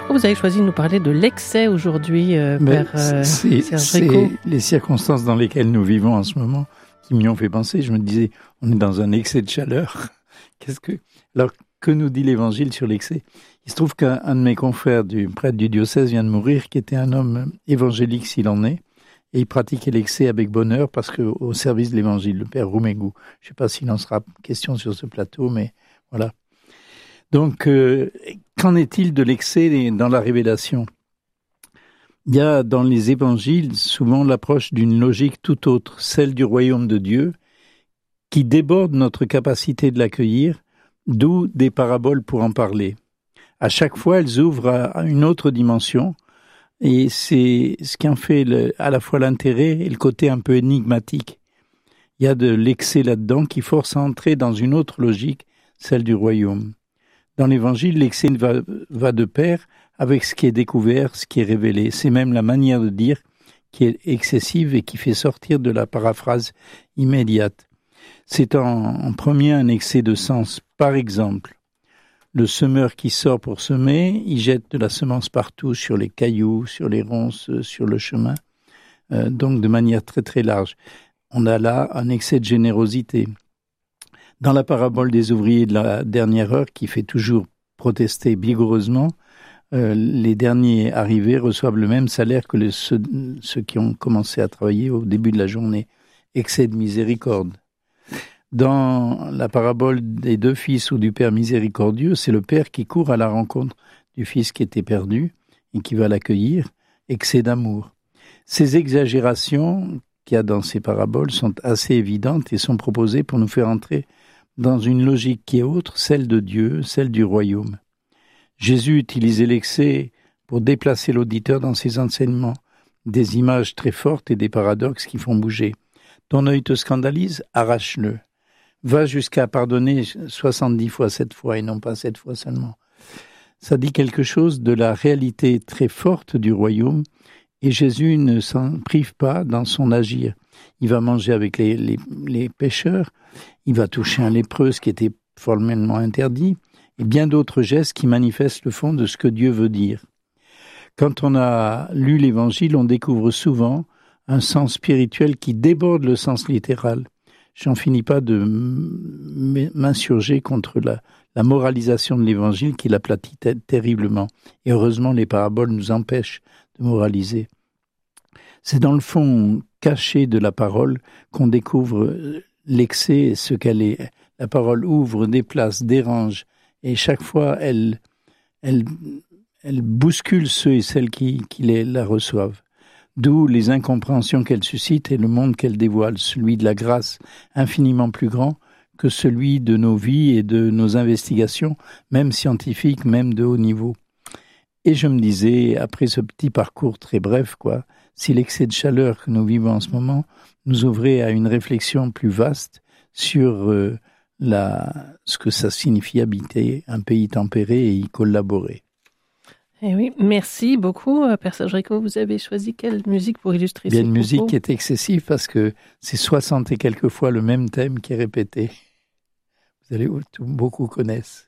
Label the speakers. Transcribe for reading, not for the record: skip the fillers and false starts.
Speaker 1: Pourquoi vous avez choisi de nous parler de l'excès aujourd'hui, Père Serge Rico?
Speaker 2: C'est les circonstances dans lesquelles nous vivons en ce moment qui m'y ont fait penser. Je me disais, on est dans un excès de chaleur. Alors, que nous dit l'Évangile sur l'excès? Il se trouve qu'un de mes confrères du prêtre du diocèse vient de mourir, qui était un homme évangélique s'il en est, et il pratiquait l'excès avec bonheur parce qu'au service de l'Évangile, le Père Roumégou. Je ne sais pas s'il en sera question sur ce plateau, mais voilà. Donc, qu'en est-il de l'excès dans la révélation? Il y a dans les évangiles souvent l'approche d'une logique tout autre, celle du royaume de Dieu, qui déborde notre capacité de l'accueillir, d'où des paraboles pour en parler. À chaque fois, elles ouvrent à une autre dimension, et c'est ce qui en fait à la fois l'intérêt et le côté un peu énigmatique. Il y a de l'excès là-dedans qui force à entrer dans une autre logique, celle du royaume. Dans l'Évangile, l'excès va de pair avec ce qui est découvert, ce qui est révélé. C'est même la manière de dire qui est excessive et qui fait sortir de la paraphrase immédiate. C'est en premier un excès de sens. Par exemple, le semeur qui sort pour semer, il jette de la semence partout, sur les cailloux, sur les ronces, sur le chemin, donc de manière très très large. On a là un excès de générosité. Dans la parabole des ouvriers de la dernière heure, qui fait toujours protester vigoureusement, les derniers arrivés reçoivent le même salaire que ceux qui ont commencé à travailler au début de la journée. Excès de miséricorde. Dans la parabole des deux fils ou du Père miséricordieux, c'est le Père qui court à la rencontre du fils qui était perdu et qui va l'accueillir. Excès d'amour. Ces exagérations qu'il y a dans ces paraboles sont assez évidentes et sont proposées pour nous faire entrer dans une logique qui est autre, celle de Dieu, celle du royaume. Jésus utilisait l'excès pour déplacer l'auditeur dans ses enseignements, des images très fortes et des paradoxes qui font bouger. Ton œil te scandalise, arrache-le. Va jusqu'à pardonner 70 fois 7 fois et non pas 7 fois seulement. Ça dit quelque chose de la réalité très forte du royaume et Jésus ne s'en prive pas dans son agir. Il va manger avec les pécheurs, il va toucher un lépreux, ce qui était formellement interdit, et bien d'autres gestes qui manifestent le fond de ce que Dieu veut dire. Quand on a lu l'Évangile, on découvre souvent un sens spirituel qui déborde le sens littéral. J'en finis pas de m'insurger contre la moralisation de l'Évangile qui l'aplatit terriblement. Et heureusement, les paraboles nous empêchent de moraliser. C'est dans le fond caché de la parole qu'on découvre l'excès et ce qu'elle est. La parole ouvre, déplace, dérange, et chaque fois, elle bouscule ceux et celles qui la reçoivent. D'où les incompréhensions qu'elle suscite et le monde qu'elle dévoile, celui de la grâce infiniment plus grand que celui de nos vies et de nos investigations, même scientifiques, même de haut niveau. Et je me disais, après ce petit parcours très bref, si l'excès de chaleur que nous vivons en ce moment nous ouvrait à une réflexion plus vaste sur ce que ça signifie habiter un pays tempéré et y collaborer.
Speaker 1: Eh oui, merci beaucoup, Père Serge Rico. Vous avez choisi quelle musique pour illustrer ces propos?
Speaker 2: Il y a une musique qui est excessive parce que c'est 60 et quelques fois le même thème qui est répété. Beaucoup connaissent.